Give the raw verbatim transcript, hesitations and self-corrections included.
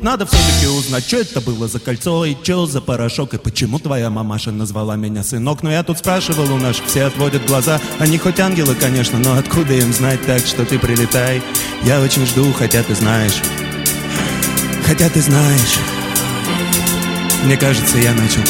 Надо все-таки узнать, что это было за кольцо и что за порошок, и почему твоя мамаша назвала меня сынок. Но я тут спрашивал у наших, все отводят глаза. Они хоть ангелы, конечно, но откуда им знать, так что ты прилетай. Я очень жду, хотя ты знаешь, хотя ты знаешь. Мне кажется, я начал